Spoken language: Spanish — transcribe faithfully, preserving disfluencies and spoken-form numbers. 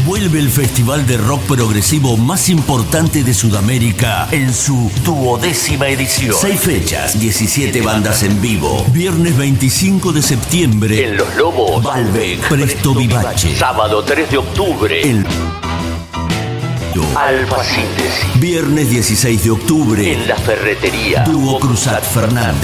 Vuelve el festival de rock progresivo más importante de Sudamérica en su duodécima edición. Seis fechas, diecisiete bandas en vivo. Viernes veinticinco de septiembre En Los Lobos, Balbec, Presto Vivace. sábado tres de octubre, El Alfa Síntesis. Viernes dieciséis de octubre En La Ferretería, Dúo Cruzat Fernández.